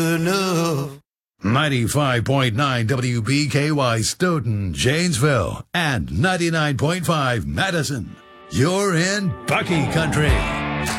enough. 95.9 WBKY Stoughton, Janesville, and 99.5 Madison. You're in Bucky Country.